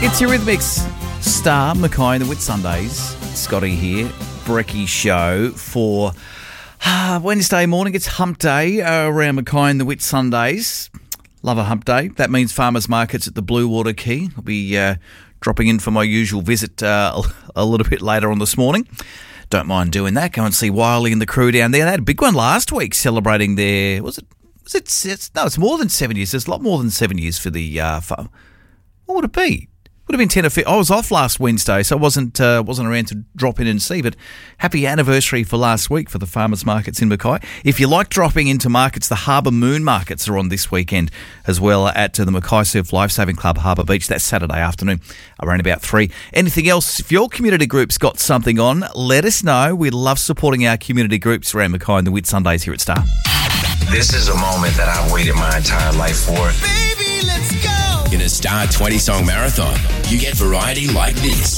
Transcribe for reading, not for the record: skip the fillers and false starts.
It's Eurythmics. Star, Mackay and the Whitsundays. Scotty here. Brekkie show for Wednesday morning. It's hump day around Mackay and the Whitsundays. Love a hump day. That means farmers markets at the Blue Water Quay. I'll be dropping in for my usual visit a little bit later on this morning. Don't mind doing that. Go and see Wiley and the crew down there. They had a big one last week celebrating their, it's more than 7 years. There's a lot more than 7 years for the farm. What would it be? Would have been 10 or 15. I was off last Wednesday, so I wasn't around to drop in and see. But happy anniversary for last week for the farmers markets in Mackay. If you like dropping into markets, the Harbour Moon markets are on this weekend as well at the Mackay Surf Lifesaving Club, Harbour Beach. That's Saturday afternoon around about 3. Anything else? If your community group's got something on, let us know. We love supporting our community groups around Mackay and the Whitsundays here at Star. This is a moment that I've waited my entire life for. In a Star 20-song marathon, you get variety like this.